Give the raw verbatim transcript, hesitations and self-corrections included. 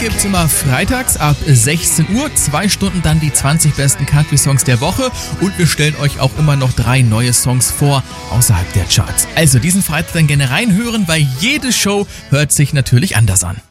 gibt's immer freitags ab sechzehn Uhr, zwei Stunden dann die zwanzig besten Country-Songs der Woche und wir stellen euch auch immer noch drei neue Songs vor außerhalb der Charts. Also diesen Freitag dann gerne reinhören, weil jede Show hört sich natürlich anders an.